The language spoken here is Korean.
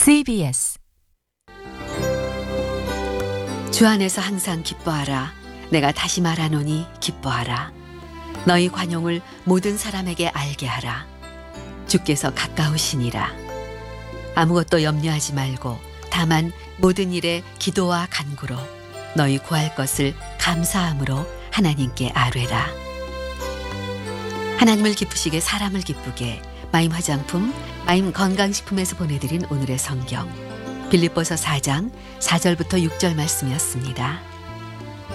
CBS 주 안에서 항상 기뻐하라. 내가 다시 말하노니 기뻐하라. 너희 관용을 모든 사람에게 알게 하라. 주께서 가까우시니라. 아무것도 염려하지 말고 다만 모든 일에 기도와 간구로 너희 구할 것을 감사함으로 하나님께 아뢰라. 하나님을 기쁘시게 사람을 기쁘게 마임 화장품, 마임 건강식품에서 보내드린 오늘의 성경 빌립보서 4장 4절부터 6절 말씀이었습니다.